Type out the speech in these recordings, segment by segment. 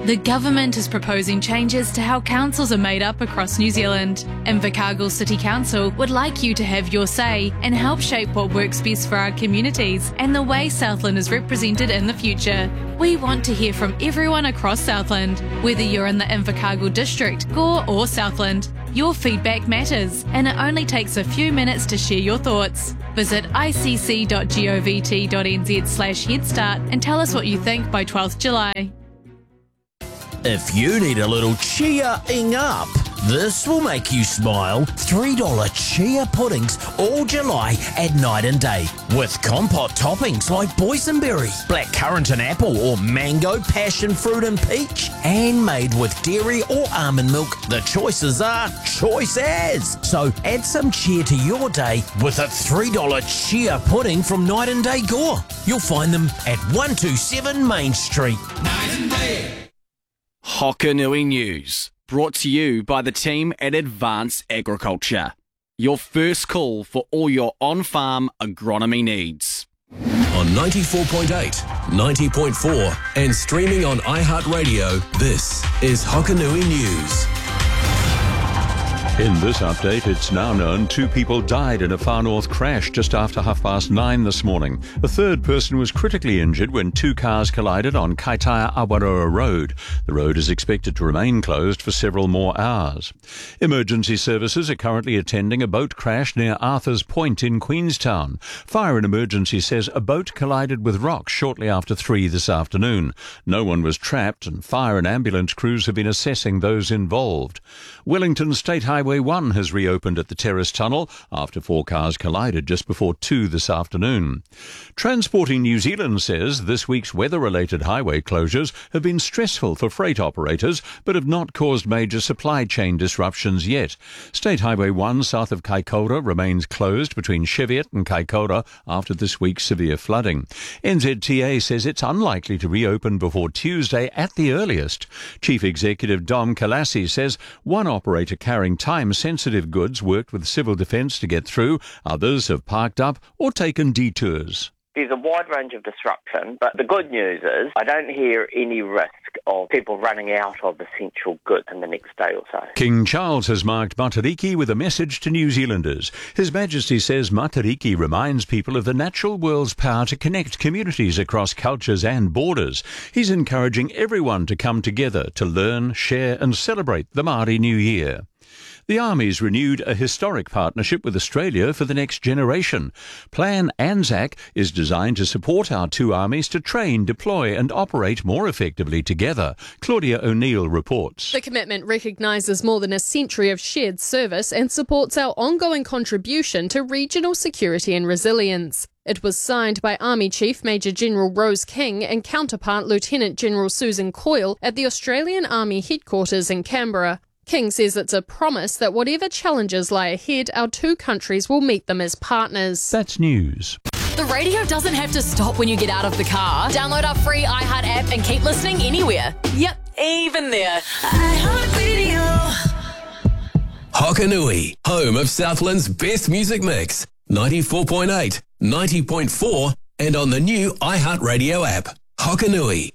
The government is proposing changes to how councils are made up across New Zealand. Invercargill City Council would like you to have your say and help shape what works best for our communities and the way Southland is represented in the future. We want to hear from everyone across Southland, whether you're in the Invercargill District, Gore or Southland. Your feedback matters, and it only takes a few minutes to share your thoughts. Visit icc.govt.nz/headstart and tell us what you think by 12th July. If you need a little cheering up, this will make you smile. $3 chia puddings all July at Night and Day. With compote toppings like boysenberry, blackcurrant and apple, or mango, passion fruit and peach. And made with dairy or almond milk. The choices are choice as. So add some cheer to your day with a $3 chia pudding from Night and Day Gore. You'll find them at 127 Main Street. Night and Day. Hokanui News, brought to you by the team at Advanced Agriculture. Your first call for all your on-farm agronomy needs. On 94.8, 90.4 and streaming on iHeartRadio, this is Hokanui News. In this update, it's now known 2 people died in a far north crash just after 9:30 this morning. A third person was critically injured when 2 cars collided on Kaitaia Awaroa Road. The road is expected to remain closed for several more hours. Emergency services are currently attending a boat crash near Arthur's Point in Queenstown. Fire and Emergency says a boat collided with rocks shortly after 3 this afternoon. No one was trapped, and fire and ambulance crews have been assessing those involved. Wellington State Highway 1 has reopened at the Terrace Tunnel after 4 cars collided just before 2 this afternoon. Transporting New Zealand says this week's weather-related highway closures have been stressful for freight operators but have not caused major supply chain disruptions yet. State Highway 1 south of Kaikoura remains closed between Cheviot and Kaikoura after this week's severe flooding. NZTA says it's unlikely to reopen before Tuesday at the earliest. Chief Executive Dom Kalassi says one operator carrying time-sensitive goods worked with Civil Defence to get through. Others have parked up or taken detours. There's a wide range of disruption, but the good news is I don't hear any risk of people running out of essential goods in the next day or so. King Charles has marked Matariki with a message to New Zealanders. His Majesty says Matariki reminds people of the natural world's power to connect communities across cultures and borders. He's encouraging everyone to come together to learn, share and celebrate the Māori New Year. The Army's renewed a historic partnership with Australia for the next generation. Plan ANZAC is designed to support our 2 armies to train, deploy and operate more effectively together. Claudia O'Neill reports. The commitment recognises more than a century of shared service and supports our ongoing contribution to regional security and resilience. It was signed by Army Chief Major General Rose King and counterpart Lieutenant General Susan Coyle at the Australian Army headquarters in Canberra. King says it's a promise that whatever challenges lie ahead, our 2 countries will meet them as partners. That's news. The radio doesn't have to stop when you get out of the car. Download our free iHeart app and keep listening anywhere. Yep, even there. iHeartRadio. Hokanui, home of Southland's best music mix. 94.8, 90.4 and on the new iHeartRadio app. Hokanui.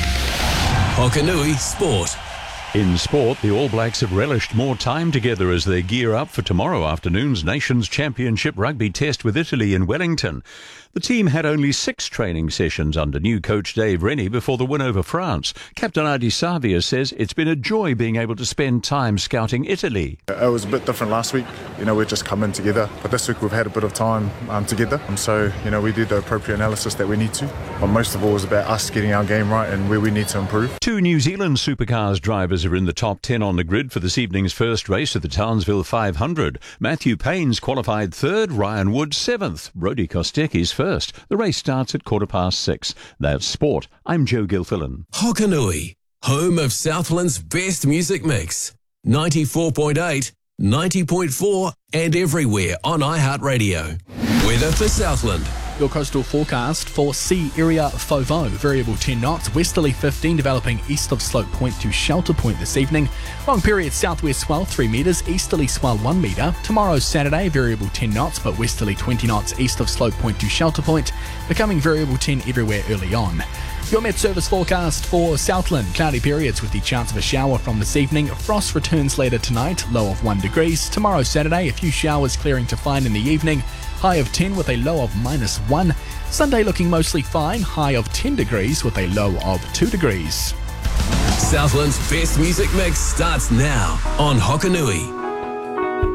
Hokanui Sport. In sport, the All Blacks have relished more time together as they gear up for tomorrow afternoon's Nations Championship rugby test with Italy in Wellington. The team had only 6 training sessions under new coach Dave Rennie before the win over France. Captain Adi Savia says it's been a joy being able to spend time scouting Italy. It was a bit different last week. We'd just come in together. But this week we've had a bit of time together. So, we did the appropriate analysis that we need to. But most of all, it was about us getting our game right and where we need to improve. 2 New Zealand supercars drivers are in the top 10 on the grid for this evening's first race of the Townsville 500. Matthew Payne's qualified 3rd, Ryan Wood 7th, Rodi Kostecki's 1st. The race starts at 6:15. That's sport. I'm Joe Gilfillan. Hokanui, home of Southland's best music mix. 94.8, 90.4 and everywhere on iHeartRadio. Weather for Southland. Your coastal forecast for Sea Area Fovo, variable 10 knots, westerly 15 developing east of Slope Point to Shelter Point this evening. Long period southwest swell 3 metres, easterly swell 1 metre. Tomorrow Saturday, variable 10 knots but westerly 20 knots east of Slope Point to Shelter Point, becoming variable 10 everywhere early on. Your Met Service forecast for Southland. Cloudy periods with the chance of a shower from this evening. Frost returns later tonight, low of 1 degrees. Tomorrow, Saturday, a few showers clearing to fine in the evening. High of 10 with a low of -1. Sunday looking mostly fine. High of 10 degrees with a low of 2 degrees. Southland's best music mix starts now on Hokanui.